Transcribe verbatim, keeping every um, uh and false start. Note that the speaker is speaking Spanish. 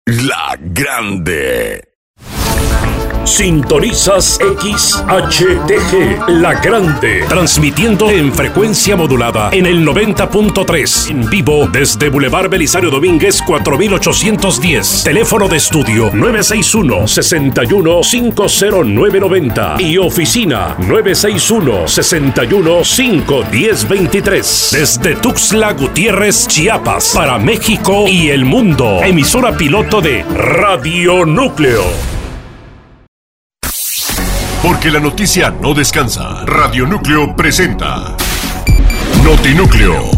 La Grande. Sintonizas X H T G, La Grande, transmitiendo en frecuencia modulada en el noventa punto tres, en vivo desde Boulevard Belisario Domínguez cuatro mil ochocientos diez, teléfono de estudio nueve seis uno, seis uno, cinco cero nueve nueve cero y oficina nueve seis uno, seis uno, cinco uno cero dos tres, desde Tuxtla Gutiérrez, Chiapas, para México y el mundo, emisora piloto de Radio Núcleo. Porque la noticia no descansa. Radio Núcleo presenta Notinúcleo.